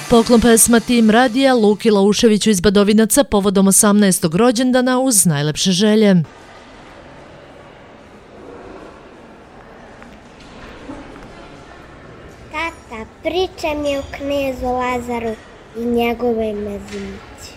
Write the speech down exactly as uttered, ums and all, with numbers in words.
Poklon pesma Tim radija Luki Lauševiću iz Badovinaca povodom osamnaestog rođendana uz najlepše želje. Tata, priča mi o knezu Lazaru i njegovoj mezimici.